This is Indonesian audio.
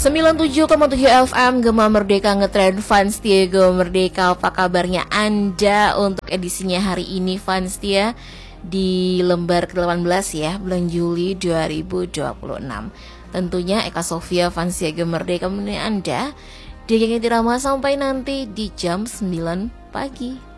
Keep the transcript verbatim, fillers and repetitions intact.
sembilan puluh tujuh koma tujuh F M Gema Merdeka Ngetrend Fans Tia Gema Merdeka. Apa kabarnya Anda untuk edisinya hari ini Fans Tia di lembar ke delapan belas ya, bulan Juli dua ribu dua puluh enam. Tentunya Eka Sofia Fans Tia Gema Merdeka menemani Anda di Geng Tirama sampai nanti di jam sembilan pagi.